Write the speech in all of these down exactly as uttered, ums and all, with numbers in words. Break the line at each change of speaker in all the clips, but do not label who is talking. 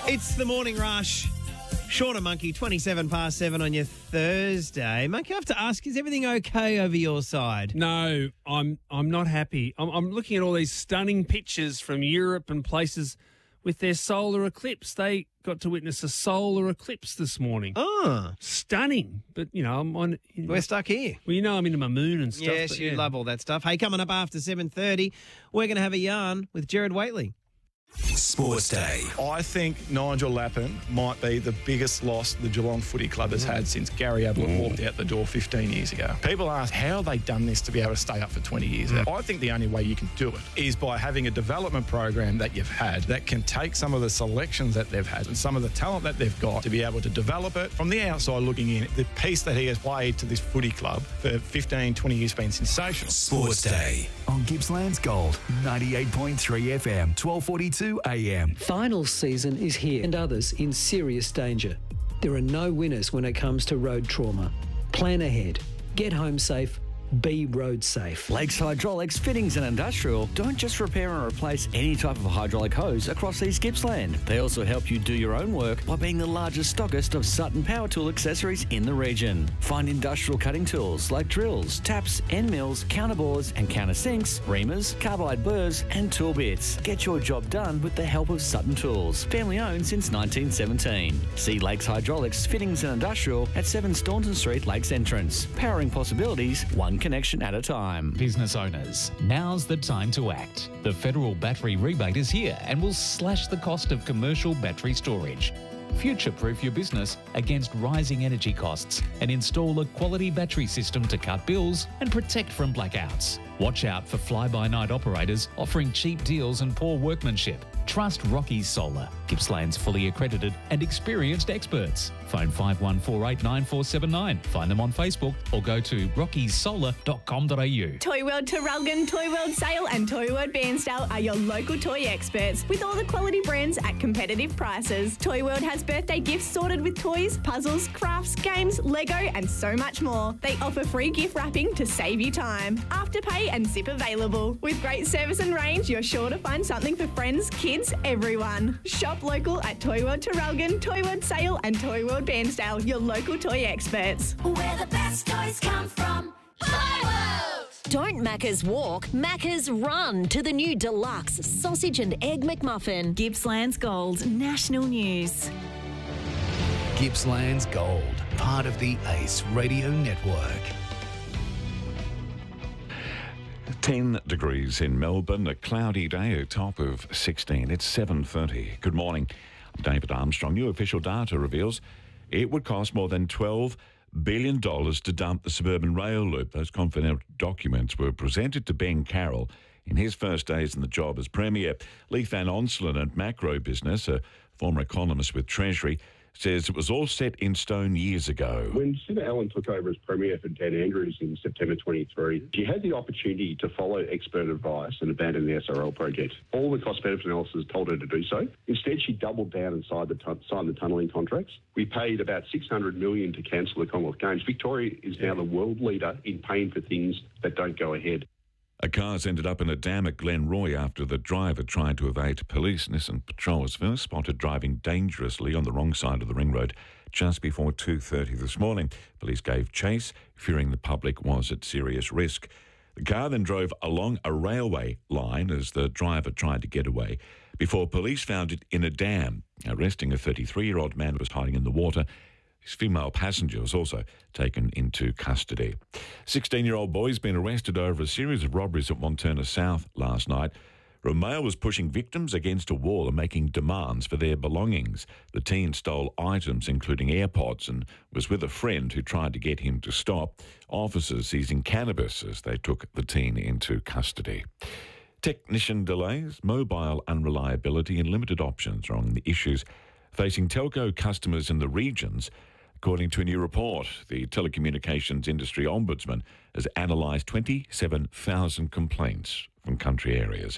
It's the Morning Rush. Sean and Monkey, twenty-seven past seven on your Thursday. Monkey, I have to ask, is everything okay over your side?
No, I'm I'm not happy. I'm, I'm looking at all these stunning pictures from Europe and places with their solar eclipse. They got to witness a solar eclipse this morning.
Oh.
Stunning. But, you know, I'm on... You know,
We're stuck here.
Well, you know I'm into my moon and stuff.
Yes,
but
you
yeah.
love all that stuff. Hey, coming up after seven thirty, we're going to have a yarn with Jared Waitley.
Sports Day.
I think Nigel Lappin might be the biggest loss the Geelong Footy Club has had since Gary Ablett mm. walked out the door fifteen years ago. People ask, how have they done this to be able to stay up for twenty years? Mm. I think the only way you can do it is by having a development program that you've had that can take some of the selections that they've had and some of the talent that they've got to be able to develop it. From the outside looking in, the piece that he has played to this footy club for fifteen, twenty years has been sensational.
Sports Day
on Gippsland's Gold, ninety-eight point three F M, twelve forty-two A M.
Finals season is here and others in serious danger. There are no winners when it comes to road trauma. Plan ahead. Get home safe. Be road safe.
Lakes Hydraulics Fittings and Industrial don't just repair and replace any type of hydraulic hose across East Gippsland. They also help you do your own work by being the largest stockist of Sutton Power Tool accessories in the region. Find industrial cutting tools like drills, taps, end mills, counterbores and countersinks, reamers, carbide burrs and tool bits. Get your job done with the help of Sutton Tools. Family owned since nineteen seventeen. See Lakes Hydraulics Fittings and Industrial at seven Staunton Street, Lakes Entrance. Powering possibilities, one connection at a time.
Business owners, now's the time to act. The federal battery rebate is here and will slash the cost of commercial battery storage. Future-proof your business against rising energy costs and install a quality battery system to cut bills and protect from blackouts. Watch out for fly-by-night operators offering cheap deals and poor workmanship. Trust Rocky's Solar, Gippsland's fully accredited and experienced experts. Phone five one four eight nine four seven nine. Find them on Facebook or go to rockys solar dot com dot a u.
Toy World Terralgan, Toy World Sale and Toy World Bairnsdale are your local toy experts with all the quality brands at competitive prices. Toy World has birthday gifts sorted with toys, puzzles, crafts, games, Lego and so much more. They offer free gift wrapping to save you time. Afterpay and zip available. With great service and range, you're sure to find something for friends, kids, everyone. Shop local at Toy World Terralgan, Toy World Sale and Toy World Bairnsdale, your local toy experts.
Where the best toys come from. Toy World!
Don't Macca's walk, Macca's run to the new deluxe sausage and egg McMuffin.
Gippsland's Gold, national news.
Gippsland's Gold, part of the Ace Radio Network.
ten degrees in Melbourne, a cloudy day, a top of sixteen. It's seven thirty. Good morning. I'm David Armstrong. New official data reveals it would cost more than twelve billion dollars to dump the suburban rail loop. Those confidential documents were presented to Ben Carroll in his first days in the job as Premier. Leith Van Onselen at Macro Business, a former economist with Treasury, says it was all set in stone years ago.
When Senator Allen took over as Premier for Dan Andrews in September twenty-three, she had the opportunity to follow expert advice and abandon the S R L project. All the cost-benefit analysis told her to do so. Instead, she doubled down and signed the, t- signed the tunnelling contracts. We paid about six hundred million dollars to cancel the Commonwealth Games. Victoria is now the world leader in paying for things that don't go ahead.
A car's ended up in a dam at Glenroy after the driver tried to evade police. Nissan Patrol was first spotted driving dangerously on the wrong side of the ring road just before two thirty this morning. Police gave chase, fearing the public was at serious risk. The car then drove along a railway line as the driver tried to get away before police found it in a dam. Arresting a thirty-three-year-old man who was hiding in the water. His female passenger was also taken into custody. sixteen-year-old boy has been arrested over a series of robberies at Montana South last night. A male was pushing victims against a wall and making demands for their belongings. The teen stole items, including AirPods, and was with a friend who tried to get him to stop. Officers seizing cannabis as they took the teen into custody. Technician delays, mobile unreliability and limited options are among the issues facing telco customers in the regions. According to a new report, the Telecommunications Industry Ombudsman has analysed twenty-seven thousand complaints from country areas.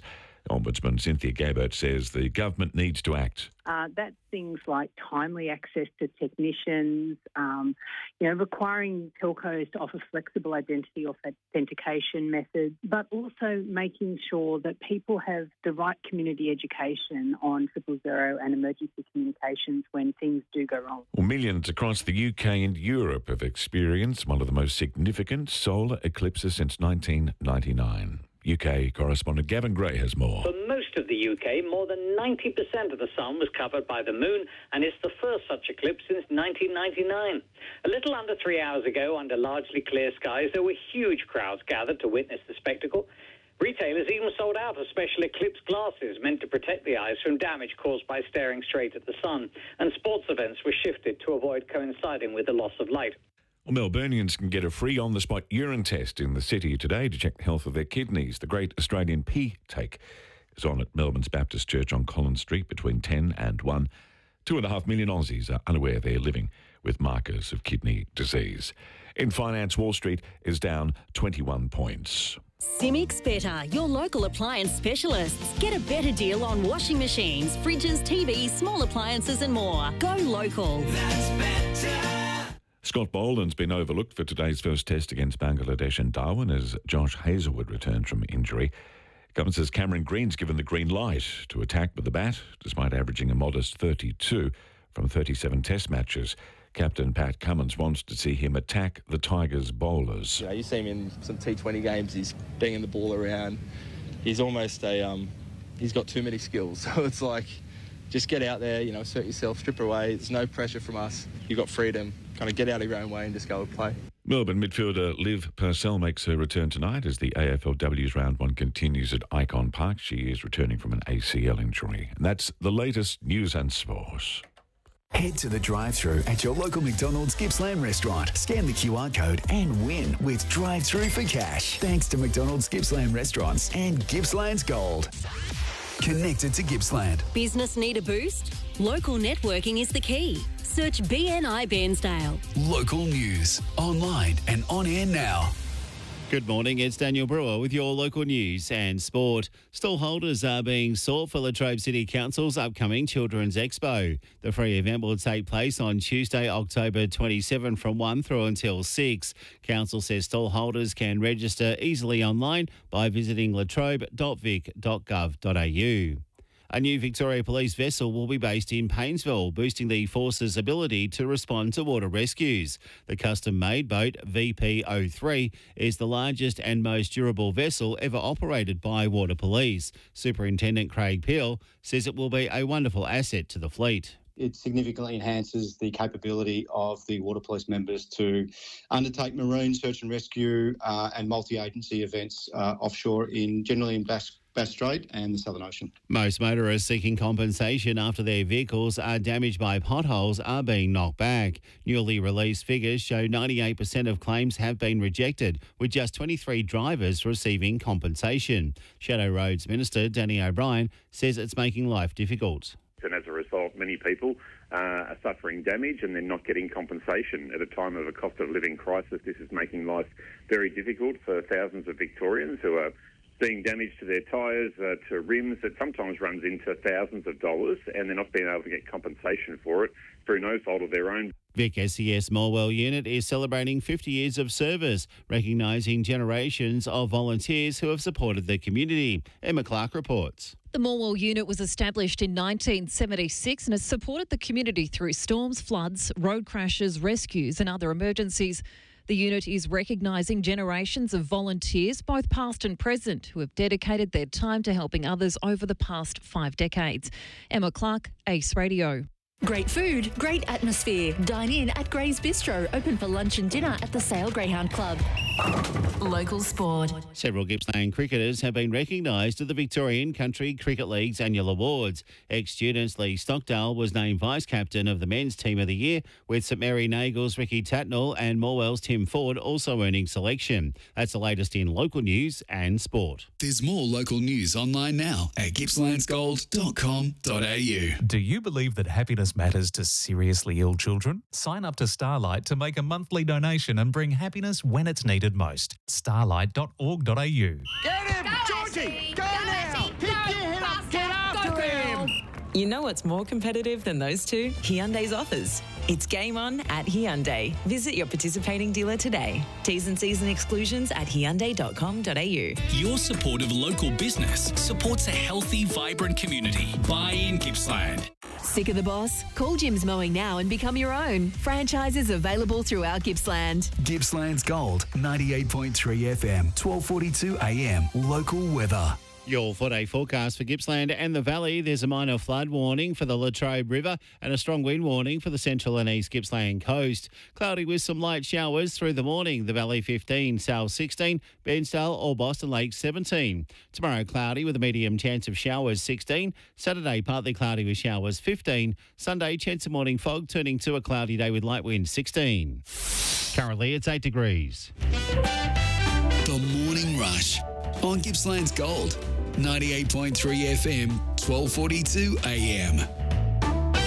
Ombudsman Cynthia Gabbert says the government needs to act.
Uh, that's things like timely access to technicians, um, you know, requiring telcos to offer flexible identity authentication methods, but also making sure that people have the right community education on triple zero and emergency communications when things do go wrong.
Well, millions across the U K and Europe have experienced one of the most significant solar eclipses since nineteen ninety-nine. U K correspondent Gavin Gray has more.
For most of the U K, more than ninety percent of the sun was covered by the moon, and it's the first such eclipse since nineteen ninety-nine. A little under three hours ago, under largely clear skies, there were huge crowds gathered to witness the spectacle. Retailers even sold out of special eclipse glasses meant to protect the eyes from damage caused by staring straight at the sun, and sports events were shifted to avoid coinciding with the loss of light.
Well, Melburnians can get a free on-the-spot urine test in the city today to check the health of their kidneys. The Great Australian Pee Take is on at Melbourne's Baptist Church on Collins Street between ten and one. Two and a half million Aussies are unaware they're living with markers of kidney disease. In finance, Wall Street is down twenty-one points.
Simics Better, your local appliance specialists. Get a better deal on washing machines, fridges, T Vs, small appliances and more. Go local. That's better.
Scott Boland's been overlooked for today's first test against Bangladesh and Darwin as Josh Hazelwood returned from injury. Government says Cameron Green's given the green light to attack with the bat, despite averaging a modest thirty-two from thirty-seven test matches. Captain Pat Cummins wants to see him attack the Tigers' bowlers.
You know, you see him in some T twenty games, he's banging the ball around. He's almost a, um, he's got too many skills. So it's like, just get out there, you know, assert yourself, strip away. There's no pressure from us. You've got freedom. Kind of get out of your own way and just go and play.
Melbourne midfielder Liv Purcell makes her return tonight as the A F L W's round one continues at Icon Park. She is returning from an A C L injury. And that's the latest news and sports.
Head to the drive-thru at your local McDonald's Gippsland restaurant. Scan the Q R code and win with drive-thru for cash. Thanks to McDonald's Gippsland restaurants and Gippsland's Gold. Connected to Gippsland.
Business need a boost? Local networking is the key. Search B N I Bairnsdale.
Local news, online and on air now.
Good morning, it's Daniel Brewer with your local news and sport. Stall holders are being sought for Latrobe City Council's upcoming Children's Expo. The free event will take place on Tuesday, October twenty-seventh from one through until six. Council says stall holders can register easily online by visiting latrobe dot vic dot gov dot a u. A new Victoria Police vessel will be based in Paynesville, boosting the force's ability to respond to water rescues. The custom-made boat V P zero three is the largest and most durable vessel ever operated by Water Police. Superintendent Craig Peel says it will be a wonderful asset to the fleet.
It significantly enhances the capability of the Water Police members to undertake marine search and rescue uh, and multi-agency events uh, offshore in generally in Bass Bass Strait and the Southern Ocean.
Most motorists seeking compensation after their vehicles are damaged by potholes are being knocked back. Newly released figures show ninety-eight percent of claims have been rejected, with just twenty-three drivers receiving compensation. Shadow Roads Minister Danny O'Brien says it's making life difficult.
And as a result, many people uh, are suffering damage and they're not getting compensation. At a time of a cost of living crisis, this is making life very difficult for thousands of Victorians who are seeing damage to their tyres, uh, to rims that sometimes runs into thousands of dollars, and they're not being able to get compensation for it through no fault of their own.
Vic S E S Morwell unit is celebrating fifty years of service, recognising generations of volunteers who have supported the community. Emma Clark reports.
The Morwell unit was established in nineteen seventy-six and has supported the community through storms, floods, road crashes, rescues and other emergencies. The unit is recognising generations of volunteers, both past and present, who have dedicated their time to helping others over the past five decades. Emma Clark, Ace Radio.
Great food, great atmosphere. Dine in at Gray's Bistro, open for lunch and dinner at the Sale Greyhound Club. Local sport.
Several Gippsland cricketers have been recognised at the Victorian Country Cricket League's annual awards. Ex-students Lee Stockdale was named vice-captain of the men's team of the year, with St Mary Nagle's Ricky Tatnall and Morwell's Tim Ford also earning selection. That's the latest in local news and sport.
There's more local news online now at gippslands gold dot com dot a u.
Do you believe that happiness matters to seriously ill children? Sign up to Starlight to make a monthly donation and bring happiness when it's needed most. starlight dot org dot a u.
Get him! Georgie! Go, now! Pick your
You know what's more competitive than those two? Hyundai's offers. It's game on at Hyundai. Visit your participating dealer today. T's and C's and exclusions at hyundai dot com dot a u.
Your support of local business supports a healthy, vibrant community. Buy in Gippsland.
Sick of the boss? Call Jim's Mowing now and become your own. Franchises available throughout Gippsland.
Gippsland's Gold, ninety-eight point three F M, twelve forty-two A M. Local weather.
Your four-day forecast for Gippsland and the Valley. There's a minor flood warning for the Latrobe River and a strong wind warning for the central and east Gippsland coast. Cloudy with some light showers through the morning. The Valley fifteen, South sixteen, Bairnsdale or Boston Lake seventeen. Tomorrow cloudy with a medium chance of showers sixteen. Saturday partly cloudy with showers fifteen. Sunday chance of morning fog turning to a cloudy day with light wind sixteen. Currently it's eight degrees.
The Morning Rush on Gippsland's Gold, ninety-eight point three F M, twelve forty-two A M.